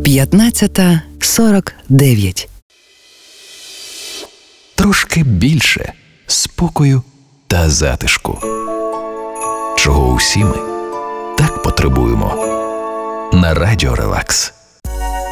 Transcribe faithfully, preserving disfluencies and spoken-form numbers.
п'ятнадцята сорок дев'ять. Трошки більше спокою та затишку. Чого усі ми так потребуємо. На Радіо Релакс.